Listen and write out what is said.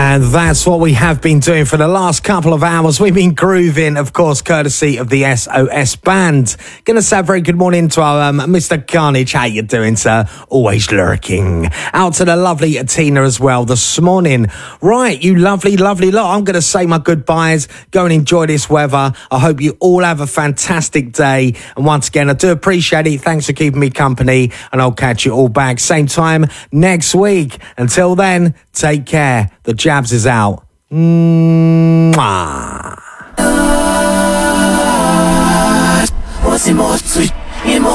And that's what we have been doing for the last couple of hours. We've been grooving, of course, courtesy of the SOS Band. Gonna say a very good morning to our Mr. Carnage. How you doing, sir? Always lurking. Out to the lovely Tina as well this morning. Right, you lovely, lovely lot. I'm gonna say my goodbyes. Go and enjoy this weather. I hope you all have a fantastic day. And once again, I do appreciate it. Thanks for keeping me company. And I'll catch you all back same time next week. Until then, take care. The Jabs is out. Mwah.